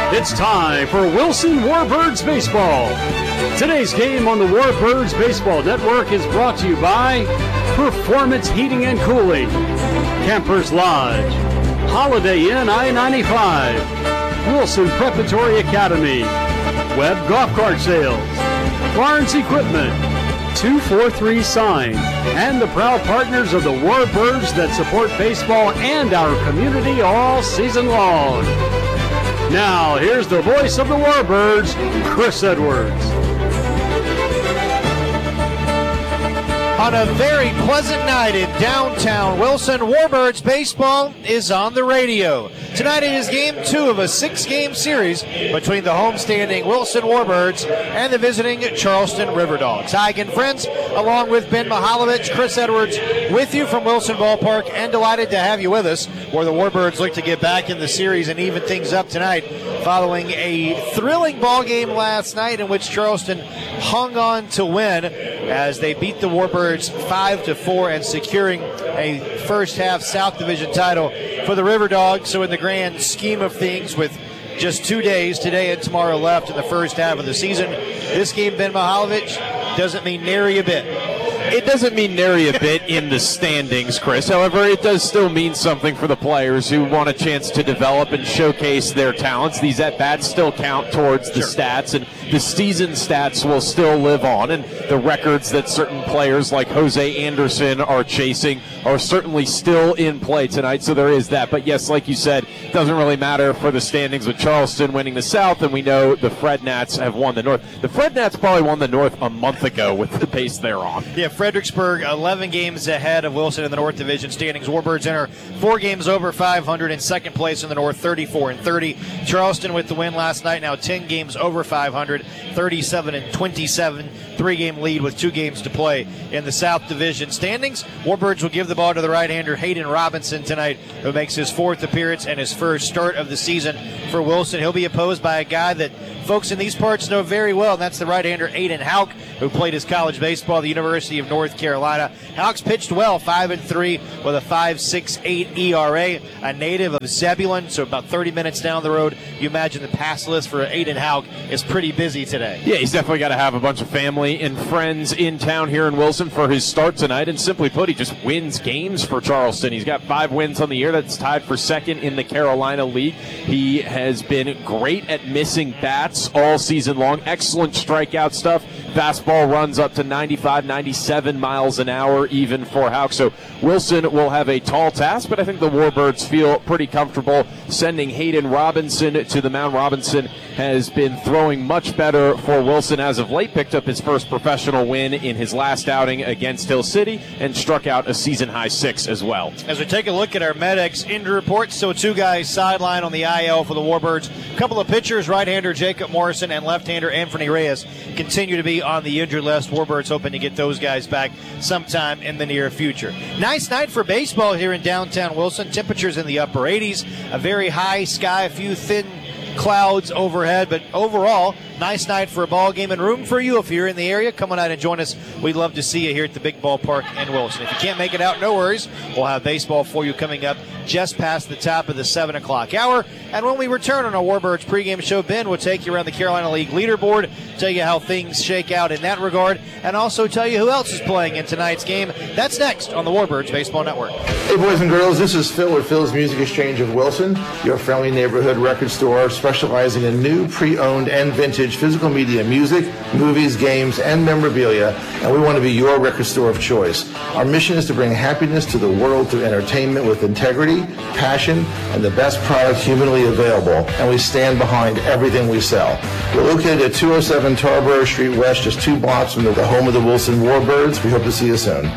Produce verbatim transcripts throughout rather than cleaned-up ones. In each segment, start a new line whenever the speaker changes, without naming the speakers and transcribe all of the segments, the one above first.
It's time for Wilson Warbirds Baseball. Today's game on the Warbirds Baseball Network is brought to you by Performance Heating and Cooling, Campers Lodge, Holiday Inn I ninety-five, Wilson Preparatory Academy, Webb Golf Cart Sales, Barnes Equipment, two forty-three Sign, and the proud partners of the Warbirds that support baseball and our community all season long. Now, here's the voice of the Warbirds, Chris Edwards.
On a very pleasant night in downtown Wilson, Warbirds baseball is on the radio. Tonight it is game two of a six-game series between the homestanding Wilson Warbirds and the visiting Charleston River Dogs. Hi again, friends, along with Ben Mihaljevic, Chris Edwards with you from Wilson Ballpark, and delighted to have you with us, where the Warbirds look to get back in the series and even things up tonight following a thrilling ball game last night in which Charleston hung on to win as they beat the Warbirds five to four and securing a first half South Division title for the River Dogs. So in the grand scheme of things, with just two days, today and tomorrow left in the first half of the season, this game, Ben Mihaljevic, doesn't mean nary a bit.
It doesn't mean nary a bit in the standings, Chris. However, it does still mean something for the players who want a chance to develop and showcase their talents. These at-bats still count towards the
Sure.
stats, and the season stats will still live on. And the records that certain players like Jose Anderson are chasing are certainly still in play tonight, so there is that. But yes, like you said, it doesn't really matter for the standings with Charleston winning the South, and we know the Fred Nats have won the North. The Fred Nats probably won the North a month ago with the pace they're on.
Yeah, Fredericksburg eleven games ahead of Wilson in the North Division standings. Warbirds enter four games over five hundred in second place in the North, thirty-four and thirty. Charleston with the win last night, now ten games over five hundred, thirty-seven and twenty-seven. Three-game lead with two games to play in the South Division standings. Warbirds will give the ball to the right-hander Hayden Robinson tonight, who makes his fourth appearance and his first start of the season for Wilson. He'll be opposed by a guy that folks in these parts know very well, and that's the right-hander Aiden Houck, who played his college baseball at the University of North Carolina. Houck's pitched well, five and three with a five point six eight E R A, a native of Zebulon, so about thirty minutes down the road. You imagine the pass list for Aiden Houck is pretty busy today.
Yeah, he's definitely got to have a bunch of family and friends in town here in Wilson for his start tonight, and simply put, he just wins games for Charleston. He's got five wins on the year. That's tied for second in the Carolina League. He has been great at missing bats all season long. Excellent strikeout stuff. Fastball runs up to ninety-five, ninety-seven miles an hour even for Houck. So Wilson will have a tall task, but I think the Warbirds feel pretty comfortable sending Hayden Robinson to the mound. Robinson has been throwing much better for Wilson as of late. Picked up his first professional win in his last outing against Hill City and struck out a season-high six as well.
As we take a look at our MedX injury report, so two guys sidelined on the I L for the Warbirds. A couple of pitchers, right-hander Jacob Morrison and left-hander Anthony Reyes, continue to be on the injured list. Warbirds hoping to get those guys back sometime in the near future. Nice night for baseball here in downtown Wilson. Temperatures in the upper eighties, a very high sky, a few thin clouds overhead, but overall, nice night for a ball game and room for you if you're in the area. Come on out and join us. We'd love to see you here at the big ballpark in Wilson. If you can't make it out, no worries. We'll have baseball for you coming up just past the top of the seven o'clock hour. And when we return on our Warbirds pregame show, Ben will take you around the Carolina League leaderboard, tell you how things shake out in that regard, and also tell you who else is playing in tonight's game. That's next on the Warbirds Baseball Network.
Hey, boys and girls, this is Phil with Phil's Music Exchange of Wilson, your friendly neighborhood record store specializing in new, pre-owned, and vintage physical media, music, movies, games, and memorabilia, and we want to be your record store of choice. Our mission is to bring happiness to the world through entertainment with integrity, passion, and the best product humanly available, and we stand behind everything we sell. We're located at two oh seven Tarboro Street West, just two blocks from the home of the Wilson Warbirds. We hope to see you soon.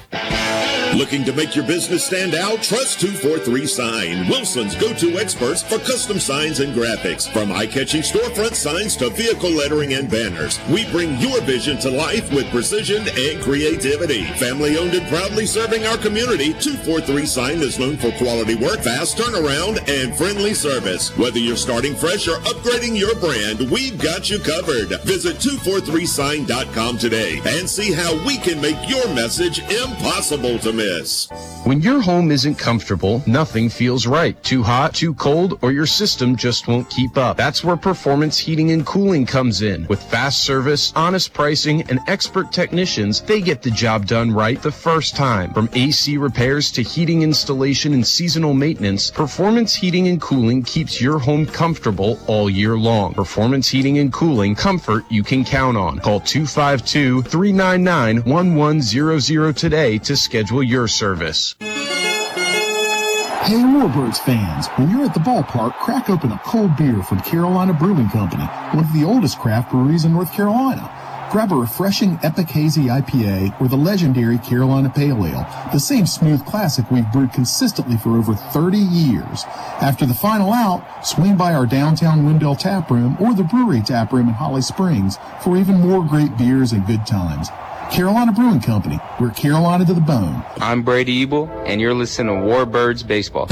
Looking to make your business stand out? Trust two forty-three Sign, Wilson's go-to experts for custom signs and graphics. From eye-catching storefront signs to vehicle lettering and banners, we bring your vision to life with precision and creativity. Family-owned and proudly serving our community, two forty-three Sign is known for quality work, fast turnaround, and friendly service. Whether you're starting fresh or upgrading your brand, we've got you covered. Visit two forty-three sign dot com today and see how we can make your message impossible to miss. miss.
When your home isn't comfortable, nothing feels right. Too hot, too cold, or your system just won't keep up. That's where Performance Heating and Cooling comes in. With fast service, honest pricing, and expert technicians, they get the job done right the first time. From A C repairs to heating installation and seasonal maintenance, Performance Heating and Cooling keeps your home comfortable all year long. Performance Heating and Cooling, comfort you can count on. Call two five two, three nine nine, one one zero zero today to schedule your service.
Hey, Warbirds fans, when you're at the ballpark, crack open a cold beer from Carolina Brewing Company, one of the oldest craft breweries in North Carolina. Grab a refreshing Epic Hazy I P A or the legendary Carolina Pale Ale, the same smooth classic we've brewed consistently for over thirty years. After the final out, swing by our downtown Wendell Tap Room or the Brewery Tap Room in Holly Springs for even more great beers and good times. Carolina Brewing Company, we're Carolina to the bone.
I'm Brady Ebel, and you're listening to Warbirds Baseball.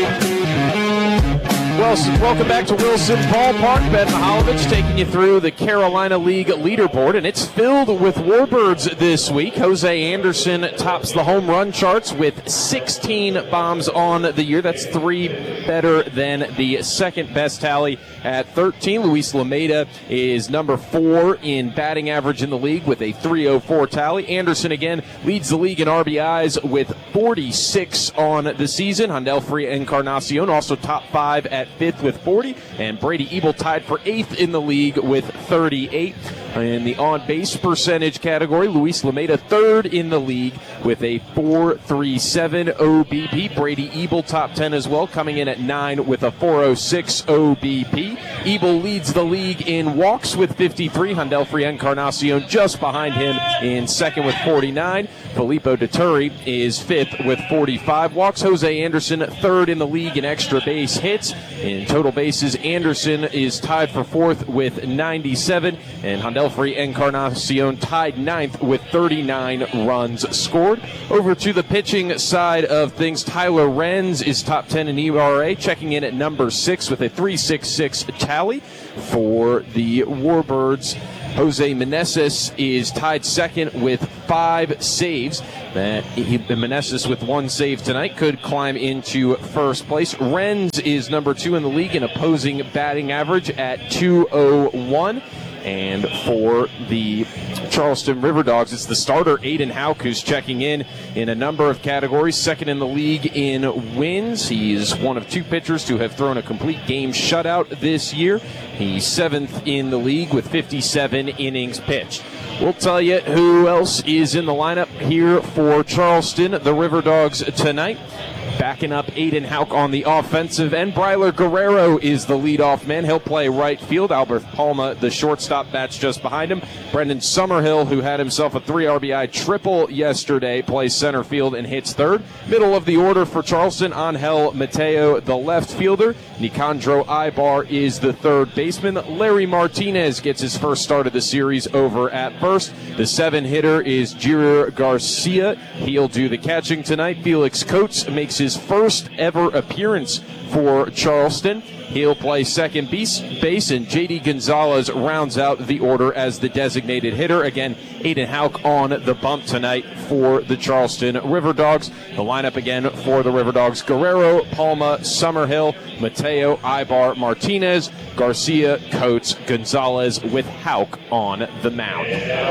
Wilson, welcome back to Wilson's Ballpark. Ben Mihaljevic taking you through the Carolina League leaderboard, and it's filled with Warbirds this week. Jose Anderson tops the home run charts with sixteen bombs on the year. That's three better than the second best tally at thirteen. Luis Lameda is number four in batting average in the league with a three oh four tally. Anderson again leads the league in R B Is with forty-six on the season. Handelfrey Encarnacion also top five at fifth with forty, and Brady Ebel tied for eighth in the league with thirty-eight. In the on-base percentage category, Luis Lameda third in the league with a four three seven O B P. Brady Ebel top ten as well, coming in at nine with a four oh six O B P. Ebel leads the league in walks with fifty-three. Handelfrey Encarnacion just behind him in second with forty-nine. Filippo Deturi is fifth with forty-five walks. Jose Anderson third in the league in extra base hits. In total bases, Anderson is tied for fourth with ninety-seven, and Handelfrey Encarnacion tied ninth with thirty-nine runs scored. Over to the pitching side of things, Tyler Renz is top ten in E R A, checking in at number six with a three sixty-six tally. For the Warbirds, Jose Meneses is tied second with five saves. That Meneses with one save tonight could climb into first place. Renz is number two in the league in opposing batting average at two oh one. And for the Charleston River Dogs, it's the starter Aiden Houck who's checking in in a number of categories. Second in the league in wins. He's one of two pitchers to have thrown a complete game shutout this year. He's seventh in the league with fifty-seven innings pitched. We'll tell you who else is in the lineup here for Charleston, the River Dogs, tonight. Backing up Aiden Houck on the offensive end, Bryler Guerrero is the leadoff man. He'll play right field. Albert Palma, the shortstop, bats just behind him. Brendan Summerhill, who had himself a three R B I triple yesterday, plays center field and hits third. Middle of the order for Charleston, Angel Mateo, the left fielder. Nicandro Ibar is the third baseman. Larry Martinez gets his first start of the series over at first. The seven hitter is Jirir Garcia. He'll do the catching tonight. Felix Coates makes his first ever appearance for Charleston. He'll play second base, base, and J D Gonzalez rounds out the order as the designated hitter. Again, Aiden Houck on the bump tonight for the Charleston River Dogs. The lineup again for the River Dogs: Guerrero, Palma, Summerhill, Mateo, Ibar, Martinez, Garcia, Coates, Gonzalez, with Houck on the mound.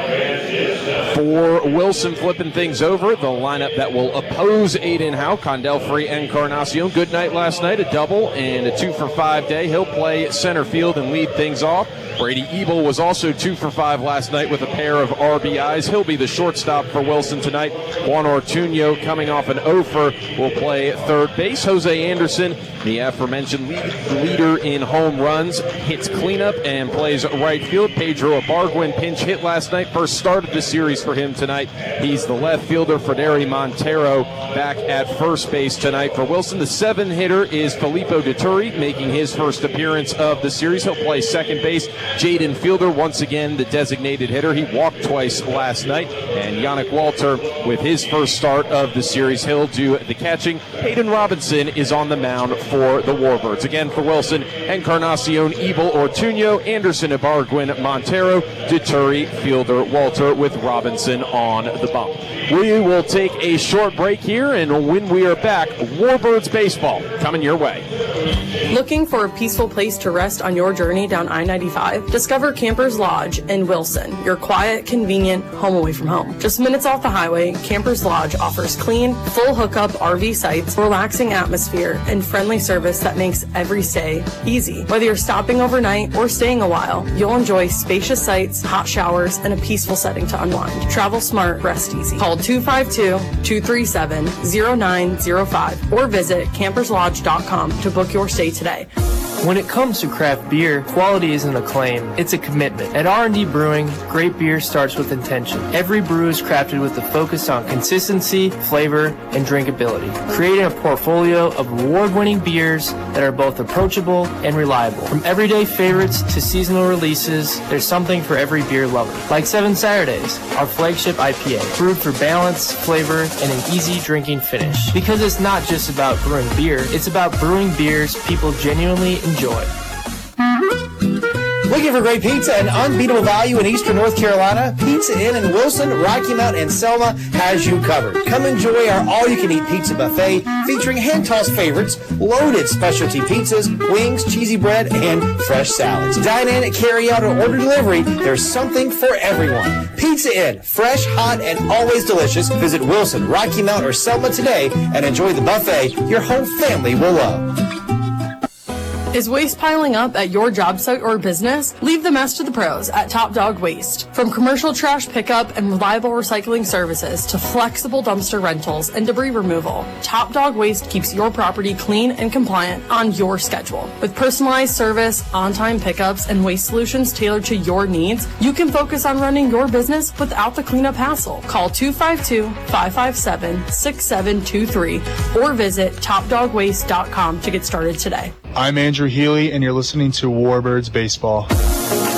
For Wilson, flipping things over, the lineup that will oppose Aiden Houck: Handelfrey Encarnacion. Good night last night, a double and a two for five day. He'll play center field and lead things off. Brady Ebel was also two for five last night with a pair of R B Is. He'll be the shortstop for Wilson tonight. Juan Ortuño, coming off an offer, will play third base. Jose Anderson, the aforementioned lead, leader in home runs, hits cleanup and plays right field. Pedro Ibargüen pinch hit last night. First start of the series for him tonight. He's the left fielder. Frederi Montero back at first base tonight for Wilson. The seven hitter is Filippo Dituri making his first appearance of the series. He'll play second base. Jaden Fielder, once again the designated hitter. He walked twice last night. And Yannick Walter with his first start of the series. He'll do the catching. Hayden Robinson is on the mound for the Warbirds. Again for Wilson, Encarnacion, Ebel, Ortuño, Anderson, Ibargüen, Montero, Dituri, Fielder, Walter with Robinson on the bump. We will take a short break here, and when we are back, Warbirds baseball coming your way.
Looking for a peaceful place to rest on your journey down I ninety-five? Discover Campers Lodge in Wilson, your quiet, convenient home away from home. Just minutes off the highway, Campers Lodge offers clean, full hookup R V sites, relaxing atmosphere, and friendly service that makes every stay easy. Whether you're stopping overnight or staying a while, you'll enjoy spacious sites, hot showers, and a peaceful setting to unwind. Travel smart, rest easy. Call two five two, two three seven, zero nine zero five or visit campers lodge dot com to book your stay today.
When it comes to craft beer, quality isn't a claim, it's a commitment. At R and D Brewing, great beer starts with intention. Every brew is crafted with a focus on consistency, flavor, and drinkability, creating a portfolio of award-winning beers that are both approachable and reliable. From everyday favorites to seasonal releases, there's something for every beer lover. Like Seven Saturdays, our flagship I P A, brewed for balance, flavor, and an easy drinking finish. Because it's not just about brewing beer, it's about brewing beers people genuinely enjoy. Enjoy.
Looking for great pizza and unbeatable value in Eastern North Carolina? Pizza Inn in Wilson, Rocky Mount, and Selma has you covered. Come enjoy our all-you-can-eat pizza buffet featuring hand-tossed favorites, loaded specialty pizzas, wings, cheesy bread, and fresh salads. Dine in, carry out, or order delivery. There's something for everyone. Pizza Inn, fresh, hot, and always delicious. Visit Wilson, Rocky Mount, or Selma today and enjoy the buffet your whole family will love.
Is waste piling up at your job site or business? Leave the mess to the pros at Top Dog Waste. From commercial trash pickup and reliable recycling services to flexible dumpster rentals and debris removal, Top Dog Waste keeps your property clean and compliant on your schedule. With personalized service, on-time pickups, and waste solutions tailored to your needs, you can focus on running your business without the cleanup hassle. Call two five two, five five seven, six seven two three or visit top dog waste dot com to get started today.
I'm Andrew Healy, and you're listening to Warbirds Baseball.